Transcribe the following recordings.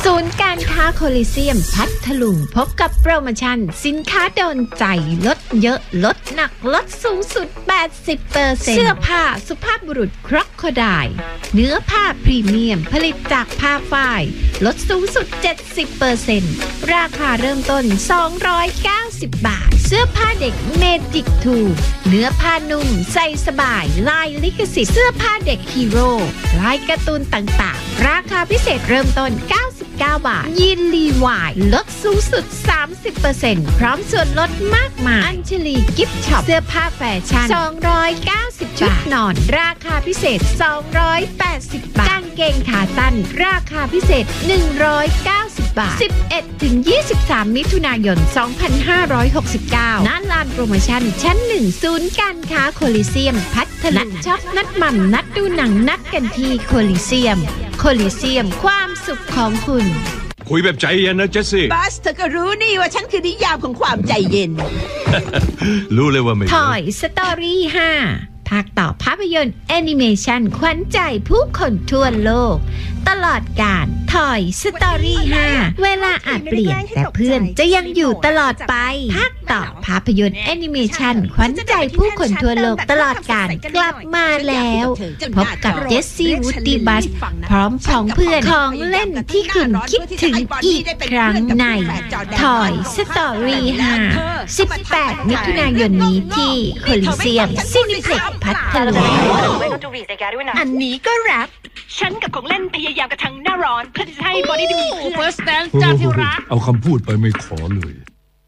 ศูนย์การค้าโคลิเซียมพัทลุงพบกับโปรโมชั่นสินค้าโดนใจลดเยอะลดหนักลดสูงสุด 80% เสื้อผ้าสุภาพบุรุษคร็อกโคไดล์เนื้อผ้าพรีเมียมผลิตจากผ้าฝ้ายลดสูงสุด 70% ราคาเริ่มต้น 290 บาทเสื้อผ้าเด็กเมจิกทูเนื้อผ้านุ่มใส่สบายลายลิขสิทธิ์เสื้อผ้าเด็กฮีโร่ลายการ์ตูนต่างๆราคาพิเศษเริ่มต้น99 บาทยีนลีวายลดสูงสุด 30% พร้อมส่วนลดมากมายอัญชลีกิฟต์ช็อปเสื้อผ้าแฟชั่น290 ชุดนอนราคาพิเศษ280 บาทกางเกงขาสั้นราคาพิเศษ190 บาท 11-23 มิถุนายน 2569 ณ ลานโปรโมชั่นชั้น 1 ศูนย์การค้าโคลิเซียมพัทลุงนัดช็อปนัดหม่ำนัดดูหนังนัดกันที่โคลิเซียมความสุขของคุณคุยแบบใจเย็นนะเจสซี่บัสเธอก็รู้นี่ว่าฉันคือนิยามของความใจเย็นรู้เลยว่าไม่ Toy Story 5 ภาคต่อภาพยนตร์แอนิเมชันขวัญใจผู้คนทั่วโลกตลอดกาล Toy Story 5 เวลาอาจเปลี่ยนแต่เพื่อนจะยังอยู่ตลอดไปภาคต่อภาพยนตร์แอนิเมชันขวัญใจผู้คนทั่วโลกตลอดกาลกลับมาแล้วพบกับเจสซี่วูดดี้บัสพร้อมของเพื่อนของเล่นที่คุณคิดถึงอีกครั้งใน Toy Story 5 18 มิถุนายนนี้ที่โคลิเซียมซินิเพล็กซ์พัทลุงอันนี้ก็แรปฉันกับของเล่นพยายามกระชังหน้าร้อนเพื่อที่จะให้บอดี้ดีขึ้น First Dance จ้าที่รักเอาคำพูดไปไม่ขอเลย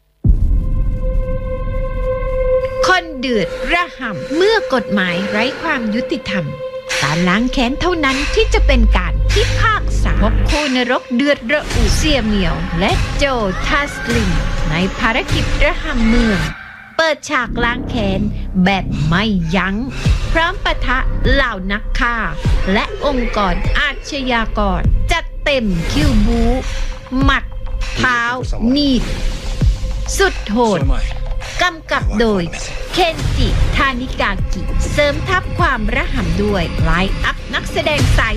คนเดือดระห่ำเมื่อกฎหมายไร้ความยุติธรรมการล้างแค้นเท่านั้นที่จะเป็นการพิพากษาพบคู่นรกเดือดระอุเสี่ยเหมียวและโจทัสลินในภารกิจระห่ำเมืองเปิดฉากล้างแค้นแบบไม่ยั้งพร้อมปะทะเหล่านักฆ่าและองค์กรอาชญากรจัดเต็มคิวบูหมัดเท้ามีดสุดโหดกำกับโดยเคนจิทานิกากิเสริมทัพความระห่ำด้วยไลน์อัพนักแสดงสาย